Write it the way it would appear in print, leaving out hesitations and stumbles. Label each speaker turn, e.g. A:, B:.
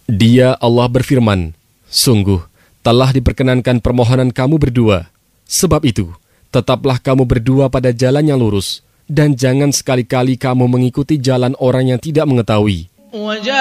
A: Dia Allah berfirman, sungguh telah diperkenankan permohonan kamu berdua. Sebab itu, tetaplah kamu berdua pada jalan yang lurus, dan jangan sekali-kali kamu mengikuti jalan orang yang tidak mengetahui.